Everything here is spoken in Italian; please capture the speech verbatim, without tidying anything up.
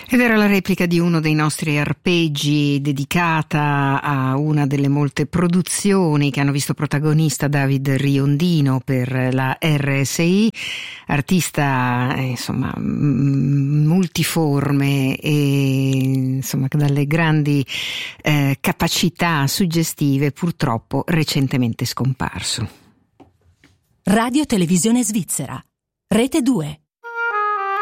Ed era la replica di uno dei nostri arpeggi dedicata a una delle molte produzioni che hanno visto protagonista David Riondino per la R S I, artista eh, insomma m- multiforme e insomma dalle grandi eh, capacità suggestive, purtroppo recentemente scomparso. Radio Televisione Svizzera, Rete due.